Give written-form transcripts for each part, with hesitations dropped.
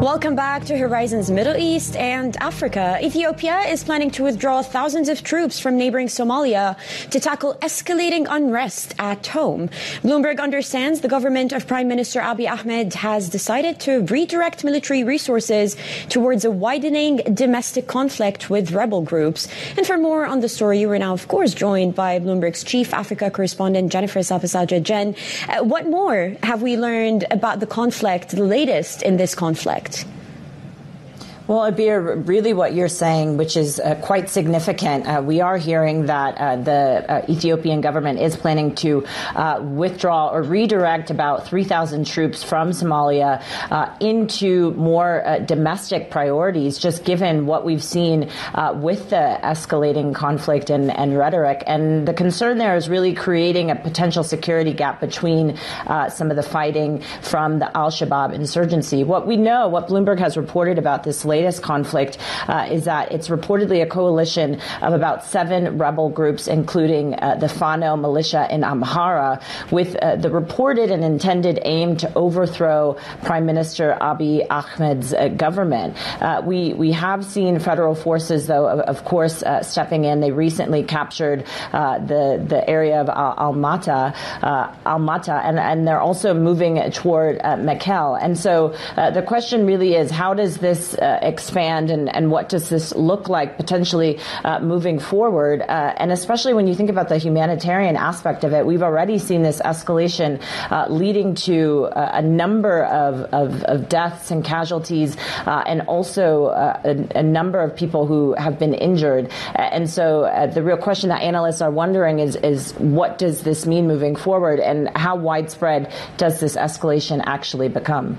Welcome back to Horizons Middle East and Africa. Ethiopia is planning to withdraw thousands of troops from neighboring Somalia to tackle escalating unrest at home. Bloomberg understands the government of Prime Minister Abiy Ahmed has decided to redirect military resources towards a widening domestic conflict with rebel groups. And for more on the story, we're now, of course, joined by Bloomberg's chief Africa correspondent, Jennifer Sapasaja. Jen, what more have we learned about the conflict, the latest in this conflict? Well, Abir, really what you're saying, which is quite significant, we are hearing that the Ethiopian government is planning to withdraw or redirect about 3,000 troops from Somalia into more domestic priorities, just given what we've seen with the escalating conflict and rhetoric. And the concern there is really creating a potential security gap between some of the fighting from the al-Shabaab insurgency. What we know, what Bloomberg has reported about this latest conflict is that it's reportedly a coalition of about 7 rebel groups, including the Fano militia in Amhara, with the reported and intended aim to overthrow Prime Minister Abiy Ahmed's government. We have seen federal forces, though, of course, stepping in. They recently captured the area of Almata, and they're also moving toward Mekelle. And so the question really is, how does this expand and what does this look like potentially moving forward? And especially when you think about the humanitarian aspect of it, we've already seen this escalation leading to a number of deaths and casualties, and also a number of people who have been injured. And so the real question that analysts are wondering is what does this mean moving forward, and how widespread does this escalation actually become?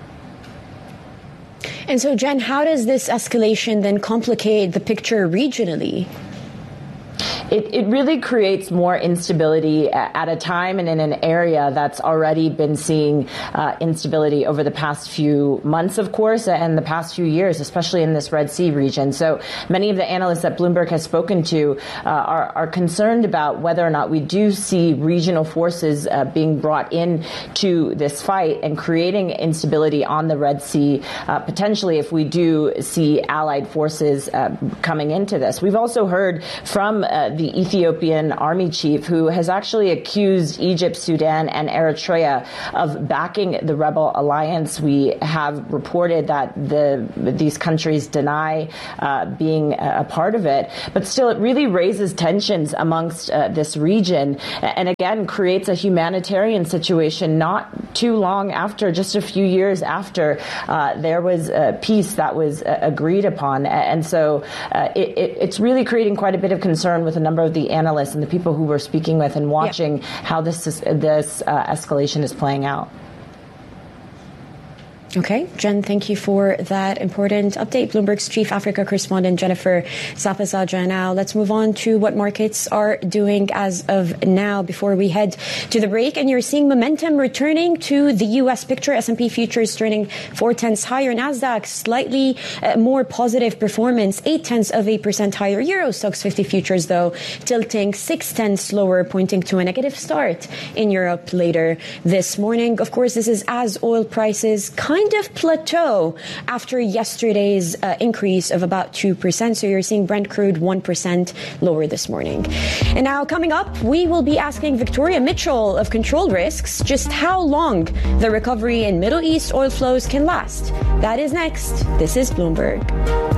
And so, Jen, how does this escalation then complicate the picture regionally? It really creates more instability at a time and in an area that's already been seeing instability over the past few months, of course, and the past few years, especially in this Red Sea region. So many of the analysts that Bloomberg has spoken to are concerned about whether or not we do see regional forces being brought in to this fight and creating instability on the Red Sea, potentially if we do see allied forces coming into this. We've also heard from the Ethiopian army chief, who has actually accused Egypt, Sudan, and Eritrea of backing the rebel alliance. We have reported that these countries deny being a part of it, but still it really raises tensions amongst this region, and again creates a humanitarian situation not too long after, just a few years after there was a peace that was agreed upon. And so it's really creating quite a bit of concern with a number of the analysts and the people who we're speaking with and watching how this escalation is playing out. Okay, Jen, thank you for that important update. Bloomberg's chief Africa correspondent, Jennifer Sapasaja. Now, let's move on to what markets are doing as of now before we head to the break. And you're seeing momentum returning to the U.S. picture. S&P futures turning 0.4 higher. NASDAQ slightly more positive performance, 0.8% higher. Euro Stoxx 50 futures, though, tilting 0.6 lower, pointing to a negative start in Europe later this morning. Of course, this is as oil prices kind of plateau after yesterday's increase of about 2%. So you're seeing Brent crude 1% lower this morning. And now coming up, we will be asking Victoria Mitchell of Control Risks just how long the recovery in Middle East oil flows can last. That is next. This is Bloomberg.